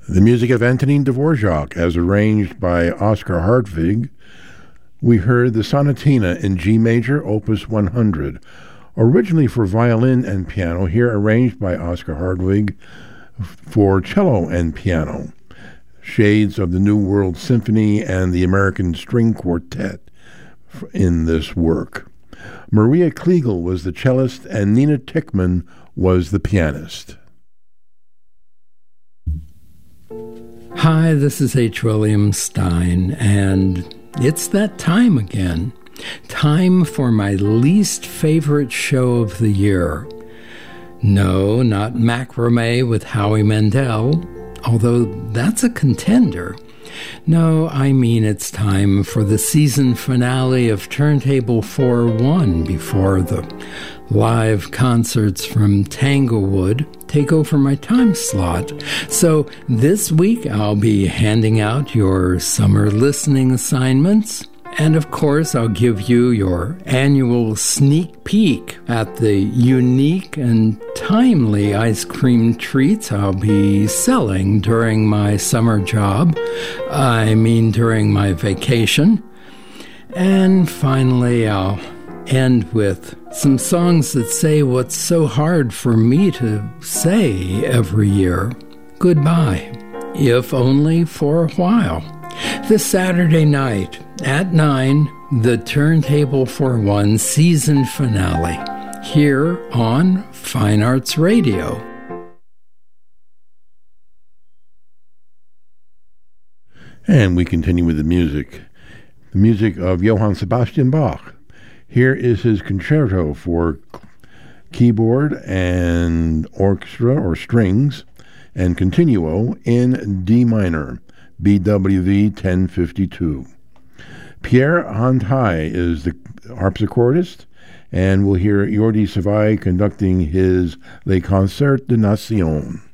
The music of Antonin Dvorak, as arranged by Oscar Hartwig. We heard the Sonatina in G major, opus 100, originally for violin and piano, here arranged by Oscar Hartwig for cello and piano. Shades of the New World Symphony and the American String Quartet in this work. Maria Kliegel was the cellist and Nina Tickman was the pianist. Hi, this is H. William Stein, and it's that time again. Time for my least favorite show of the year. No, not Macrame with Howie Mandel, although that's a contender. No, I mean it's time for the season finale of Turntable 4-1 before the live concerts from Tanglewood take over my time slot. So this week I'll be handing out your summer listening assignments. And of course, I'll give you your annual sneak peek at the unique and timely ice cream treats I'll be selling during my summer job. I mean, during my vacation. And finally, I'll end with some songs that say what's so hard for me to say every year. Goodbye, if only for a while. This Saturday night at 9, the Turntable 4-1 season finale, here on Fine Arts Radio. And we continue with the music of Johann Sebastian Bach. Here is his concerto for keyboard and orchestra or strings and continuo in D minor, BWV 1052. Pierre Hantai is the harpsichordist, and we'll hear Jordi Savai conducting his Les Concerts de Nation.